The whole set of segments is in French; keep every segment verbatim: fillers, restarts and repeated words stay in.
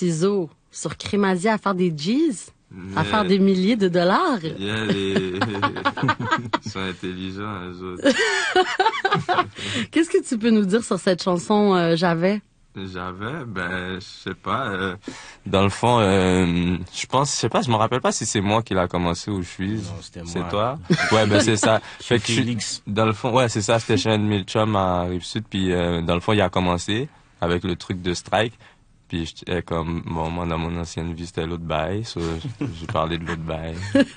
Tizo sur Crémazie à faire des G's? À faire des milliers de dollars? Yeah, les... Ils sont intelligents, eux autres. Qu'est-ce que tu peux nous dire sur cette chanson, euh, J'avais? J'avais, ben, je sais pas. Euh, dans le fond, euh, je pense, je sais pas, je me rappelle pas si c'est moi qui l'a commencé ou je suis. Non, c'était moi. C'est toi? Ouais, ben c'est ça. Fait que je suis, Félix. dans le fond, ouais, c'est ça, c'était chez un de mes chums à Rive-Sud, puis euh, dans le fond, il a commencé avec le truc de strike. Puis j'étais comme, bon, moi, dans mon ancienne vie, c'était l'autre bail, so, j'ai parlé de l'autre bail.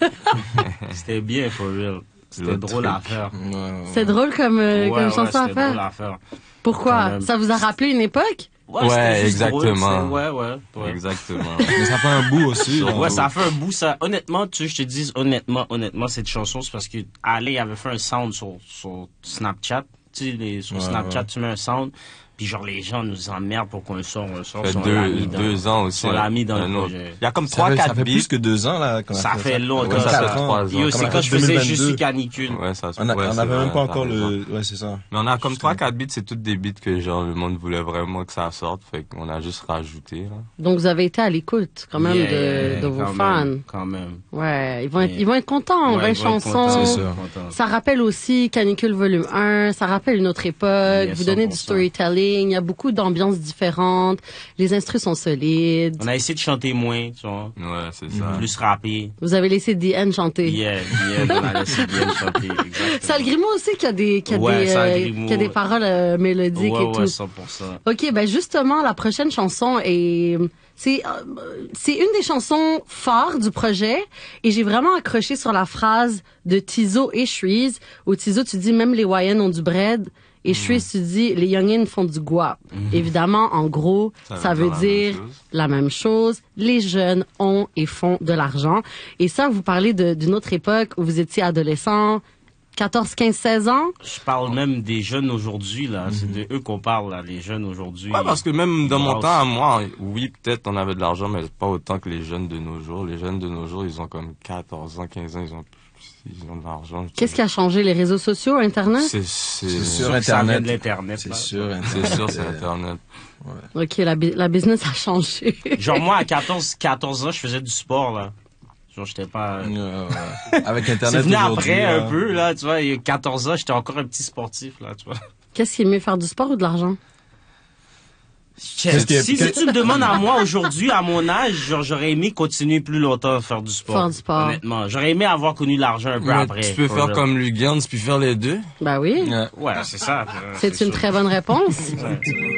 C'était bien, for real. C'était L'autre drôle truc. à faire. Ouais, ouais. C'est drôle comme, euh, Ouais, comme ouais, chanson à c'était drôle faire. à faire. Pourquoi? Quand même. Ça vous a rappelé une époque? Ouais, c'était juste exactement. drôle, c'était- ouais, ouais, ouais. Exactement. Mais ça fait un bout aussi. Sur- genre. Ouais, ça a fait un bout, ça. Honnêtement, tu sais, je te dis, honnêtement, honnêtement, cette chanson, c'est parce que Ali avait fait un sound sur, sur Snapchat. Tu sais, les, sur Ouais, Snapchat, ouais. tu mets un sound, puis genre, les gens nous emmerdent pour qu'on le sorte, on le sort. Ça fait on l'a deux, mis dans- deux ans aussi. On l'a mis dans un le autre. projet. Il y a comme Ça trois, fait, ça quatre fait plus beats. que deux ans, là. qu'on a Ça fait fait longtemps. Ouais, ça ça. fait trois ans. Yo, Comme c'est on a quand fait je faisais deux mille juste vingt-deux. canicule. Ouais, ça se On a- ouais, on c'est avait vrai, même pas t'as encore raison. le... Ouais, c'est ça. Mais on a comme trois, quatre beats, c'est toutes des beats que genre le monde voulait vraiment que ça sorte, fait qu'on a juste rajouté, là. Donc vous avez été à l'écoute quand même Yeah, de, yeah, de vos quand fans. même, quand même. Ouais, ils vont être, Yeah. ils vont être contents. Ouais, vingt ils vont être chansons. contents, C'est sûr. contents. Ça rappelle aussi Canicule Volume un, ça rappelle une autre époque, Yeah, vous donnez du cent pour cent. storytelling, il y a beaucoup d'ambiances différentes, les instrus sont solides, On a essayé de chanter moins, tu vois. Ouais, c'est ça. Plus rapper. vous avez laissé D N chanter. Yeah, yeah, on a laissé bien chanter, exactement. Salgrimo aussi qui a des, qui a Ouais, des, euh, Salgrimo. qui a des paroles euh, mélodiques Ouais, et tout. ouais, cent pour cent. Ok, ben justement, la prochaine chanson est, c'est, euh, c'est une des chansons phares du projet et j'ai vraiment accroché sur la phrase de Tizo et Shreeze où Tizo tu dis même les Y N ont du bread et Shreeze tu dis les youngins font du guap. Évidemment, en gros, ça, Ça veut veut dire dire la même chose. Les jeunes ont et font de l'argent. Et ça, vous parlez de- d'une autre époque où vous étiez adolescent, quatorze, quinze, seize ans. Je parle même des jeunes aujourd'hui, là. C'est de eux qu'on parle, là, les jeunes aujourd'hui. Ouais, parce que même dans mon House. temps, à moi, oui, peut-être on avait de l'argent, mais pas autant que les jeunes de nos jours. Les jeunes de nos jours, ils ont comme quatorze ans, quinze ans, ils ont, ils ont de l'argent. Qu'est-ce qui a changé? Les réseaux sociaux, Internet? C'est, c'est, C'est sûr, sur Ça vient Internet. de l'Internet, C'est là. sûr, c'est sûr, c'est Internet. Internet. Ok, la, bu- la business a changé. Genre, moi, à quatorze, quatorze ans, je faisais du sport, là. Genre, j'étais pas... Ouais, ouais. Avec C'est Internet venu aujourd'hui, après, là. un peu, là, tu vois. Il y a quatorze ans, j'étais encore un petit sportif, là, tu vois. Qu'est-ce qui est mieux, faire du sport ou de l'argent? Qu'est-ce qui est- Si, si tu me demandes à moi aujourd'hui, à mon âge, genre, j'aurais aimé continuer plus longtemps à faire du sport. Faire du sport. Honnêtement. J'aurais aimé avoir connu l'argent un peu Mais après. tu peux for faire real. comme Lugans puis faire les deux. Ben oui. Ouais. Ouais, c'est ça. C'est une sûr. très bonne réponse. Ouais.